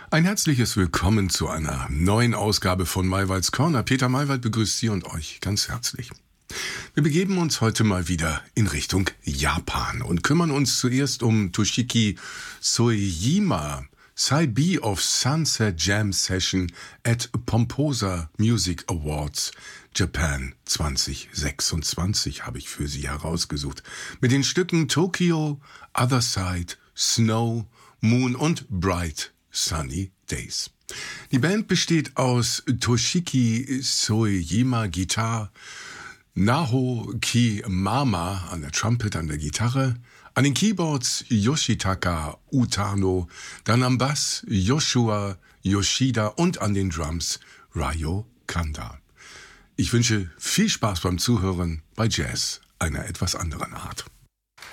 Ein herzliches Willkommen zu einer neuen Ausgabe von Maywalds Corner. Peter Maywald begrüßt Sie und euch ganz herzlich. Wir begeben uns heute mal wieder in Richtung Japan und kümmern uns zuerst um Toshiki Soejima, Side B of Sunset Jam Session at Pomposa Music Awards Japan 2026 habe ich für Sie herausgesucht. Mit den Stücken Tokyo, Other Side, Snow, Moon und Bright Sunny Days. Die Band besteht aus Toshiki Soejima Gitarre, Naho Kimama an der Trumpet, an der Gitarre, an den Keyboards Yoshitaka Utano, dann am Bass Joshua Yoshida und an den Drums Ryo Kanda. Ich wünsche viel Spaß beim Zuhören bei Jazz einer etwas anderen Art.